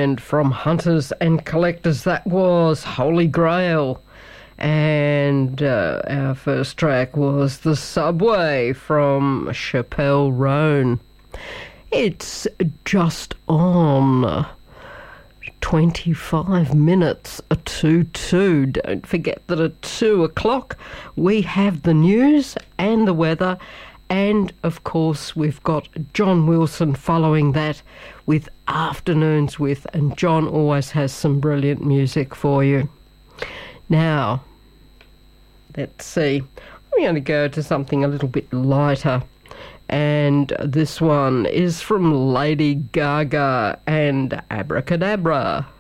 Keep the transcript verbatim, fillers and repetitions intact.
And from Hunters and Collectors, that was Holy Grail. And uh, our first track was The Subway from Chappelle Roan. It's just on twenty-five minutes to two. Don't forget that at two o'clock we have the news and the weather. And, of course, we've got John Wilson following that with Afternoons With, and John always has some brilliant music for you. Now, let's see. I'm going to go to something a little bit lighter. And this one is from Lady Gaga and Abracadabra.